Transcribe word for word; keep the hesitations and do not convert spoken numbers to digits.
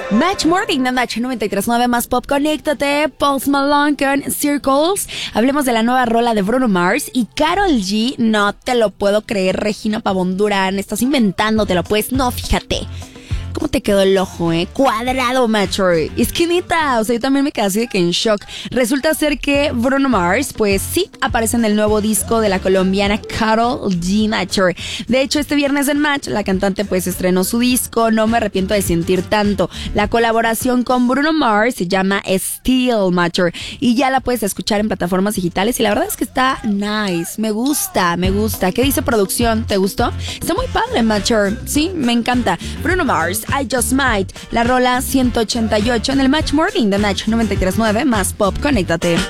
Match Morning de Match noventa y tres punto nueve más Pop. Conéctate, Post Malone con Circles. Hablemos de la nueva rola de Bruno Mars y Karol G. No te lo puedo creer, Regina Pavón Durán. Estás inventándotelo, pues. No, fíjate. ¿Cómo te quedó el ojo, eh? Cuadrado, macho. Es que neta, o sea, yo también me quedé así de que en shock. Resulta ser que Bruno Mars, pues sí, aparece en el nuevo disco de la colombiana Karol G, macho. De hecho, este viernes en Match, la cantante pues estrenó su disco No me arrepiento de sentir tanto. La colaboración con Bruno Mars se llama Still, macho. Y ya la puedes escuchar en plataformas digitales y la verdad es que está nice. Me gusta, me gusta. ¿Qué dice producción? ¿Te gustó? Está muy padre, macho. Sí, me encanta. Bruno Mars, I Just Might, la rola ciento ochenta y ocho en el Match Morning de Match noventa y tres punto nueve más Pop. Conéctate.